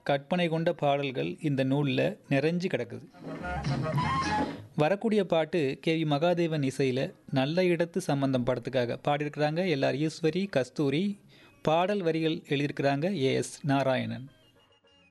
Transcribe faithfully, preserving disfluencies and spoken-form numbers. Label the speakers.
Speaker 1: கற்பனை கொண்ட பாடல்கள் இந்த நூலில் நிறைஞ்சு கிடக்குது. வரக்கூடிய பாட்டு கே வி மகாதேவன் இசையில் நல்ல இடத்து சம்பந்தம் படத்துக்காக பாடியிருக்கிறாங்க எல் ஆர் ஈஸ்வரி, கஸ்தூரி. பாடல் வரிகள் எழுதியிருக்கிறாங்க ஏ எஸ் நாராயணன்.